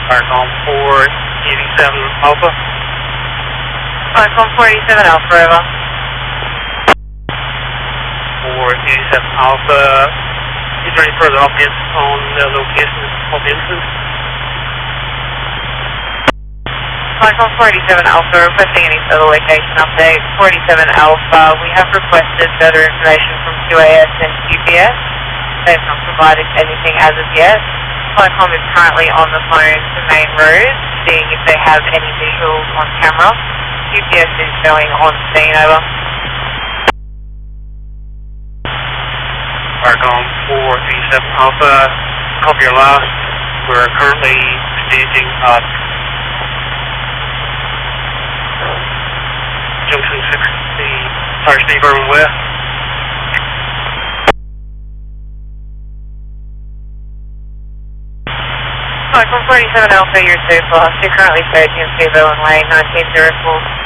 Firecom 487 Alpha. Firecom 487 Alpha, over. 487 Alpha. Is there any further updates on the location of the incident? Firecom 487 Alpha, requesting any further location update. 487 Alpha, we have requested further information from QAS and QPS. They have not provided anything as of yet. Firecom is currently on the phone to Main Road, seeing if they have any visuals on camera. QPS is showing on scene, over. Firecom 487 Alpha, copy your last. We're currently staging at Junction 60, sorry, Steve Irwin Way. Firecom 487 Alpha, you're so fast. You're currently staging at Steve Irwin Way, 1904.